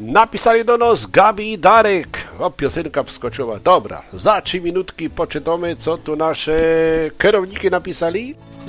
Napisali do nas Gabi i Darek. O, piosenka wskoczyła. Dobra, za 3 minutki poczytamy, co tu nasze kierowniki napisali.